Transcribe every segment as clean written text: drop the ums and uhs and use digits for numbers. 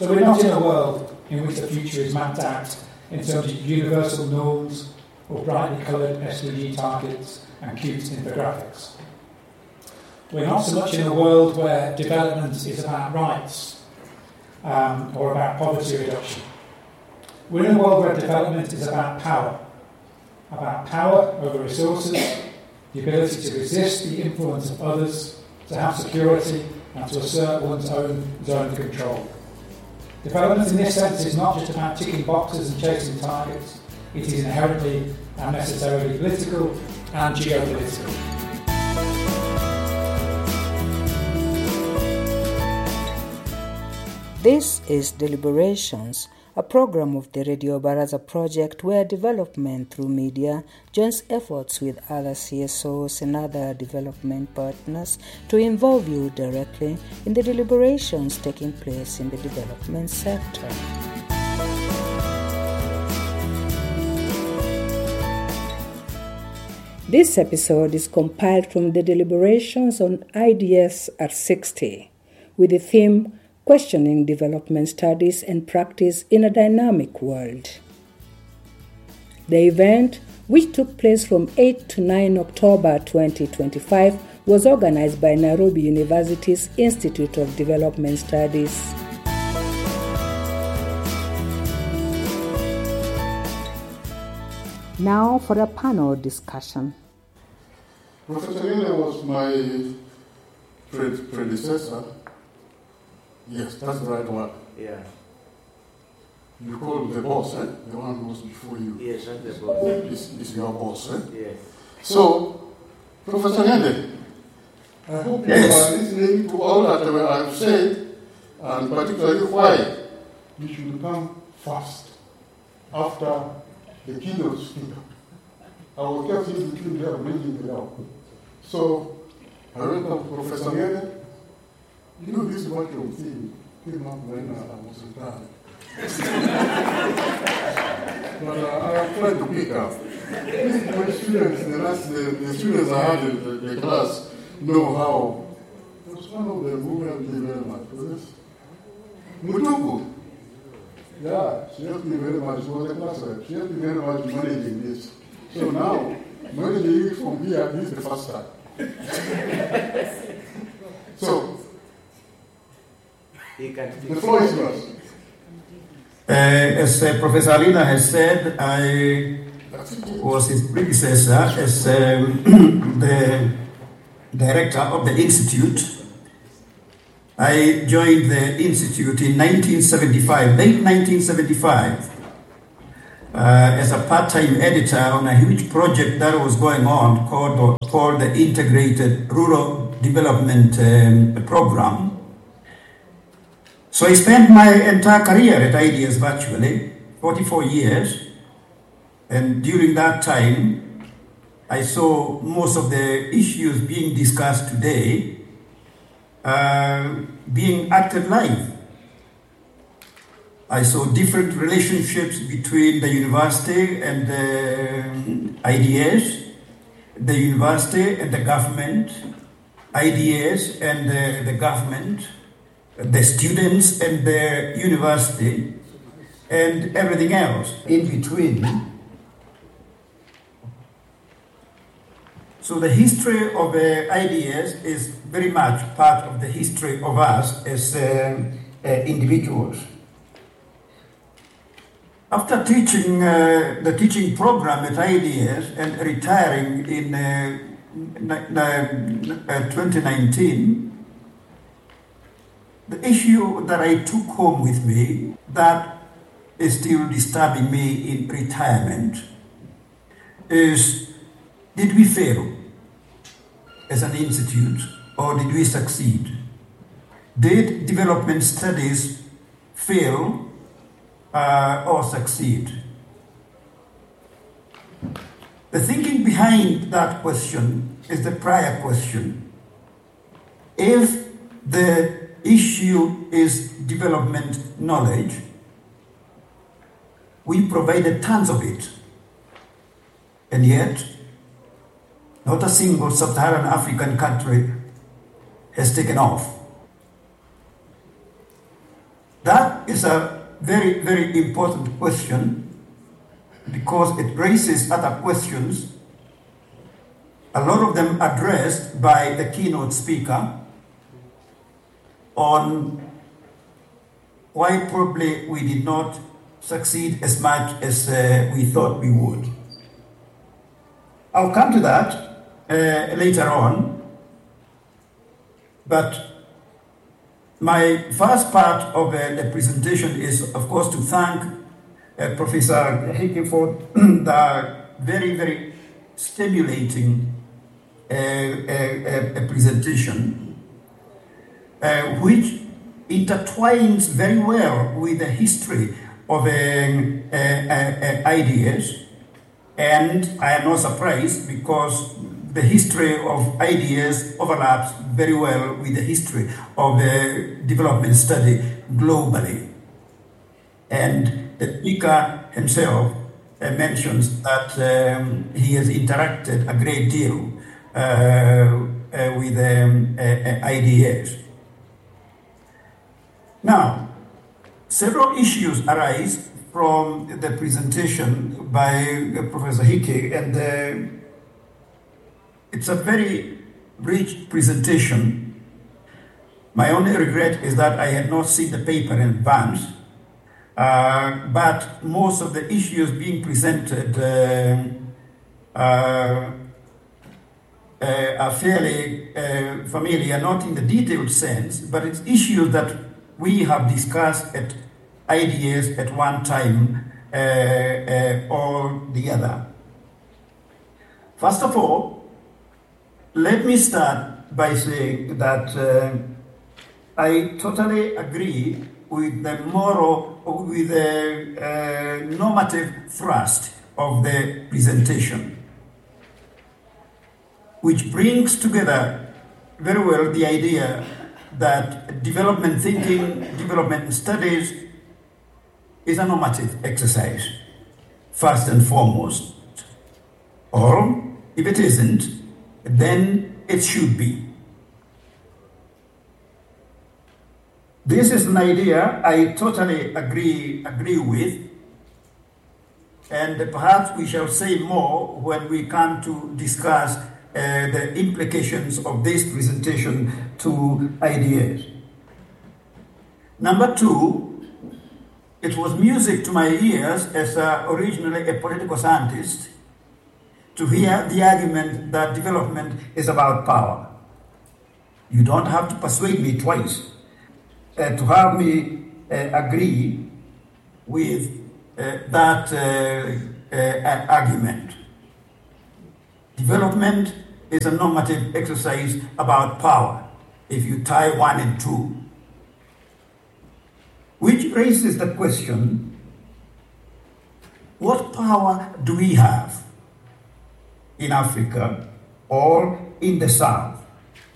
So we're not in a world in which the future is mapped out in terms of universal norms or brightly coloured SDG targets and cute infographics. We're not so much in a world where development is about rights or about poverty reduction. We're in a world where development is about power over resources, the ability to resist the influence of others, to have security, and to assert one's own zone of control. Development in this sense is not just about ticking boxes and chasing targets, it is inherently and necessarily political and geopolitical. This is Deliberations, a program of the Radio Baraza project where development through media joins efforts with other CSOs and other development partners to involve you directly in the deliberations taking place in the development sector. This episode is compiled from the deliberations on IDS at 60 with the theme Questioning Development Studies and Practice in a Dynamic World. The event, which took place from 8 to 9 October 2025, was organized by Nairobi University's Institute of Development Studies. Now for a panel discussion. Professor Nyele was my predecessor. Yes, that's the right word. Yeah. You call the boss, eh? The one who was before you. Yes, that's the boss. Is your boss, eh? Yes. So, Professor Nyele, I hope you are listening to all that I've said, and particularly why you should come first after the keynote speaker. I was just in between there making it out. So, I welcome Professor Nyele. You know, this virtual thing came up when I was retired. But I have tried to pick up. My students, the students I had in the class know how. There was one of them who helped me very much. Mutuku. Yeah, she helped me very much. She was a class rep. She helped me very much managing this. So now, managing it from here, this is the first time. So, the floor is yours. As Professor Alina has said, I was his predecessor as the director of the Institute. I joined the Institute in 1975, late 1975, as a part-time editor on a huge project that was going on called the Integrated Rural Development Program. So I spent my entire career at IDS virtually, 44 years, and during that time, I saw most of the issues being discussed today being acted live. I saw different relationships between the university and the IDS, the university and the government, IDS and the government, the students and the university, and everything else in between. So the history of IDS is very much part of the history of us as individuals. After teaching the teaching program at IDS and retiring in 2019, the issue that I took home with me that is still disturbing me in retirement is, did we fail as an institute or did we succeed? Did development studies fail or succeed? The thinking behind that question is the prior question. If the issue is development knowledge, we provided tons of it, and yet not a single sub-Saharan African country has taken off. That is a very, very important question because it raises other questions, a lot of them addressed by the keynote speaker on why probably we did not succeed as much as we thought we would. I'll come to that later on, but my first part of the presentation is, of course, to thank Professor Hickey for the very, very stimulating presentation, which intertwines very well with the history of ideas. And I am not surprised because the history of ideas overlaps very well with the history of development study globally. And the speaker himself mentions that he has interacted a great deal with ideas. Now, several issues arise from the presentation by Professor Hickey, and it's a very rich presentation. My only regret is that I had not seen the paper in advance, but most of the issues being presented are fairly familiar, not in the detailed sense, but it's issues that we have discussed at IDS at one time or the other. First of all, let me start by saying that I totally agree with the normative thrust of the presentation, which brings together very well the idea that development thinking, development studies is a normative exercise, first and foremost. Or, if it isn't, then it should be. This is an idea I totally agree with, and perhaps we shall say more when we come to discuss the implications of this presentation to ideas. Number two, it was music to my ears as originally a political scientist to hear the argument that development is about power. You don't have to persuade me twice to have me agree with that argument. Development is a normative exercise about power, if you tie 1 and 2. Which raises the question, what power do we have in Africa or in the South?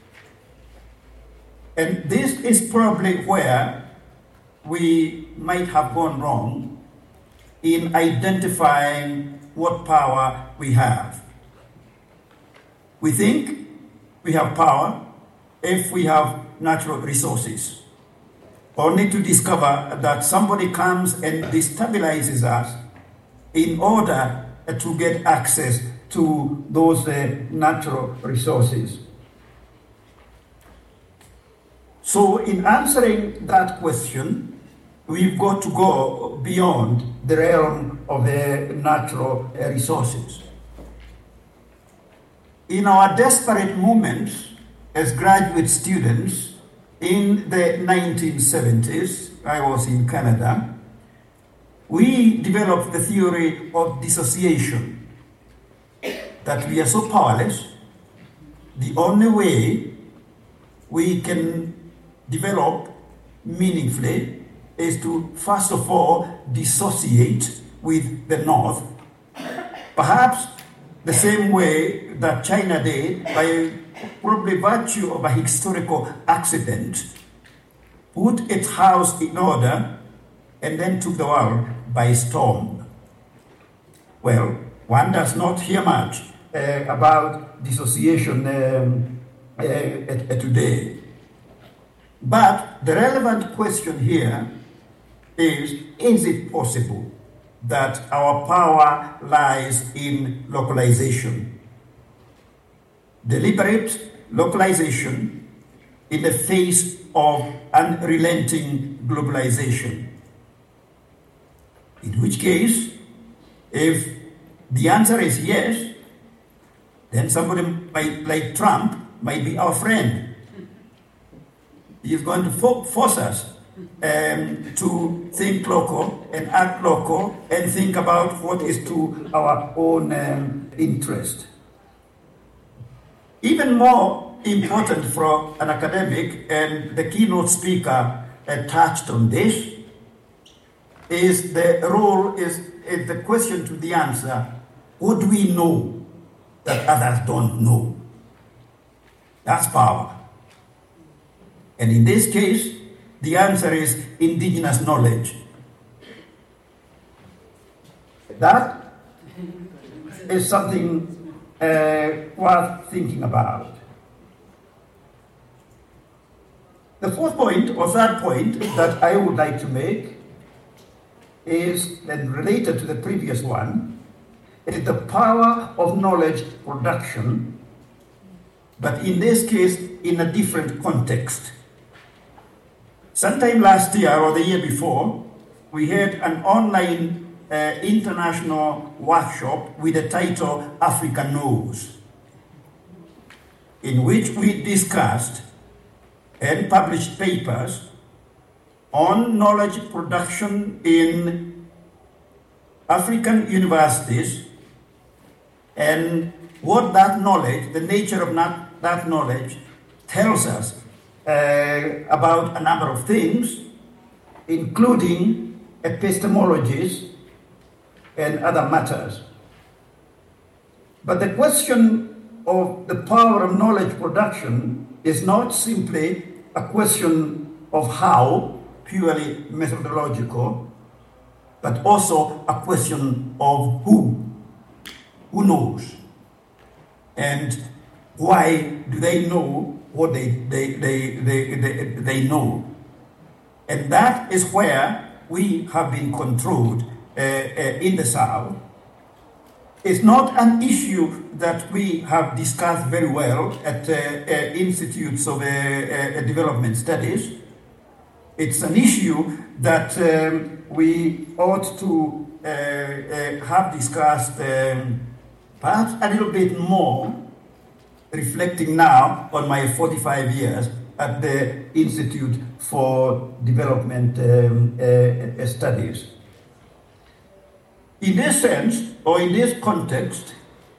And this is probably where we might have gone wrong in identifying what power we have. We think we have power if we have natural resources, only to discover that somebody comes and destabilizes us in order to get access to those natural resources. So in answering that question, we've got to go beyond the realm of the natural resources. In our desperate moments as graduate students in the 1970s, I was in Canada, we developed the theory of dissociation, that we are so powerless, the only way we can develop meaningfully is to, first of all, dissociate with the North, perhaps the same way that China did, by probably virtue of a historical accident, put its house in order and then took the world by storm. Well, one does not hear much about dissociation today. But the relevant question here is it possible that our power lies in localization? Deliberate localization in the face of unrelenting globalization. In which case, if the answer is yes, then somebody like Trump might be our friend. He is going to force us to think local and act local and think about what is to our own interest. Even more important for an academic, and the keynote speaker touched on this, is the question to the answer: what do we know that others don't know? That's power. And in this case, the answer is indigenous knowledge. That is something worth thinking about. The fourth point, or third point, that I would like to make is, then related to the previous one, is the power of knowledge production, but in this case, in a different context. Sometime last year or the year before, we had an online international workshop with the title Africa Knows, in which we discussed and published papers on knowledge production in African universities and what that knowledge, the nature of that knowledge, tells us about a number of things, including epistemologies and other matters. But the question of the power of knowledge production is not simply a question of how, purely methodological, but also a question of who knows, and why do they know what they know. And that is where we have been controlled in the South. It's not an issue that we have discussed very well at institutes of development studies. It's an issue that we ought to have discussed perhaps a little bit more, reflecting now on my 45 years at the Institute for Development Studies. In this sense, or in this context,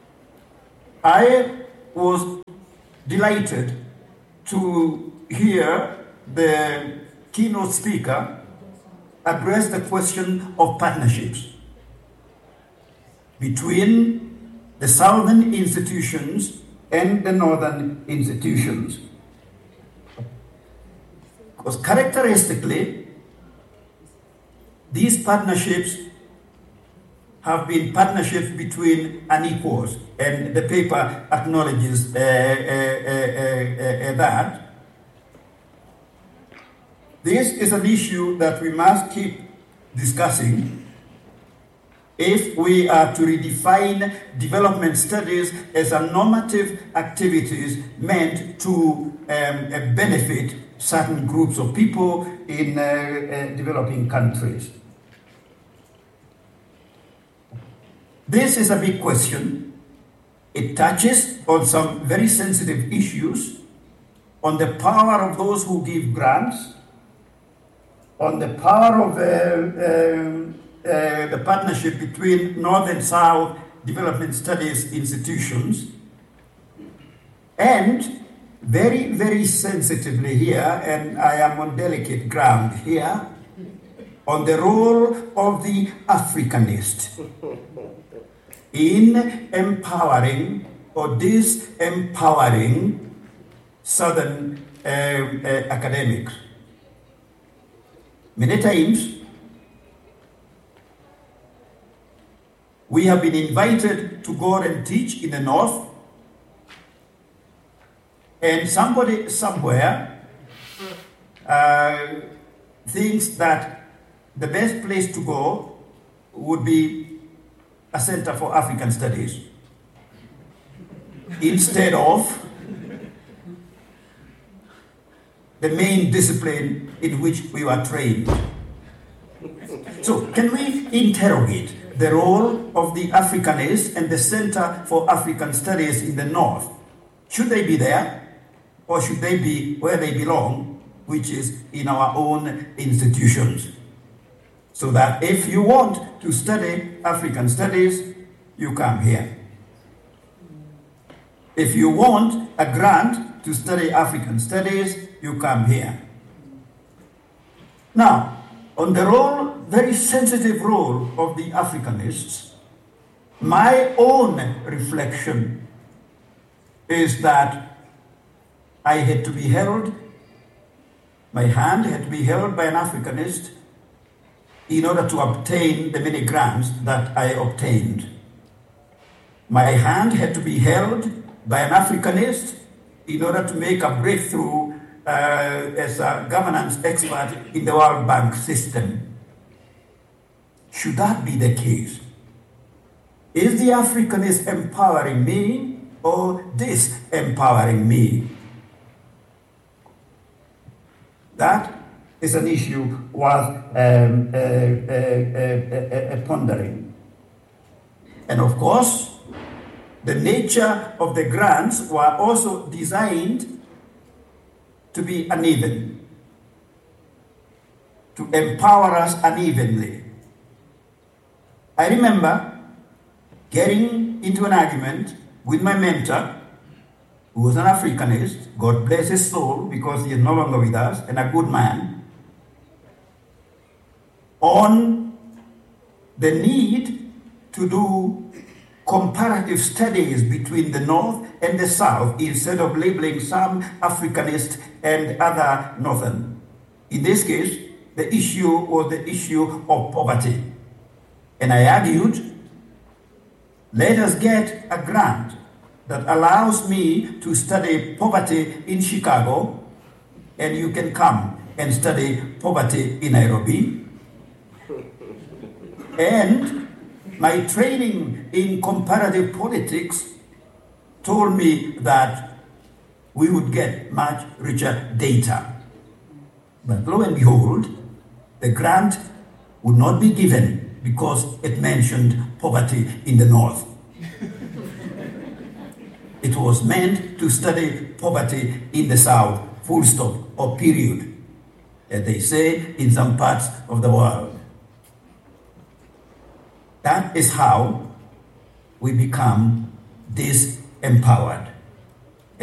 I was delighted to hear the keynote speaker address the question of partnerships between the southern institutions and the northern institutions. Because characteristically, these partnerships have been partnerships between unequals, and the paper acknowledges that. This is an issue that we must keep discussing if we are to redefine development studies as a normative activities meant to benefit certain groups of people in developing countries. This is a big question. It touches on some very sensitive issues, on the power of those who give grants, on the power of the partnership between North and South development studies institutions, and very, very sensitively here, and I am on delicate ground here, on the role of the Africanist in empowering or disempowering Southern academics. Many times, we have been invited to go and teach in the North, and somebody somewhere thinks that the best place to go would be a Center for African Studies instead of the main discipline in which we were trained. So, can we interrogate the role of the Africanists and the Center for African Studies in the North? Should they be there, or should they be where they belong, which is in our own institutions? So that if you want to study African studies, you come here. If you want a grant to study African studies, you come here. Now, on the role, very sensitive role of the Africanists, my own reflection is that I had to be held, my hand had to be held by an Africanist in order to obtain the many grants that I obtained. My hand had to be held by an Africanist in order to make a breakthrough as a governance expert in the World Bank system. Should that be the case? Is the Africanist empowering me or disempowering me? That is an issue worth pondering. And of course, the nature of the grants were also designed to be uneven, to empower us unevenly. I remember getting into an argument with my mentor, who was an Africanist, God bless his soul, because he is no longer with us, and a good man, on the need to do comparative studies between the North and the South instead of labeling some Africanist and other Northern. In this case, the issue was the issue of poverty. And I argued, let us get a grant that allows me to study poverty in Chicago, and you can come and study poverty in Nairobi. And my training in comparative politics told me that we would get much richer data. But lo and behold, the grant would not be given because it mentioned poverty in the North. It was meant to study poverty in the South, full stop, or period, as they say in some parts of the world. That is how we become disempowered.